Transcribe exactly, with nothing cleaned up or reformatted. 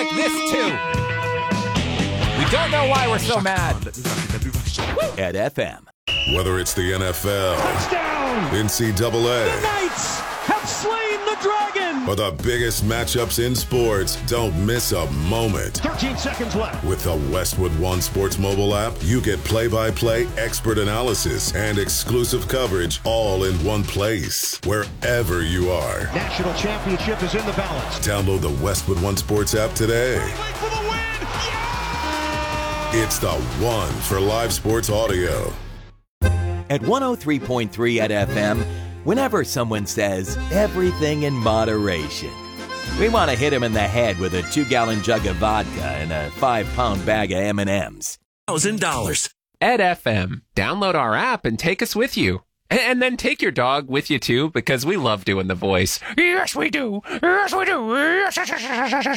like this, too. We don't know why we're so mad. At F M. Whether it's the N F L, touchdown, N C double A, the Knights have slain the dragon, or the biggest matchups in sports, don't miss a moment. thirteen seconds left. With the Westwood One Sports mobile app, you get play-by-play, expert analysis, and exclusive coverage all in one place, wherever you are. National championship is in the balance. Download the Westwood One Sports app today. For the win! Yeah! It's the one for live sports audio. At one oh three point three at F M, whenever someone says everything in moderation, we want to hit him in the head with a two-gallon jug of vodka and a five-pound bag of M and M's. one thousand dollars. At F M, download our app and take us with you. And, and then take your dog with you, too, because we love doing the voice. Yes, we do. Yes, we do. Yes, yes, yes, yes, yes.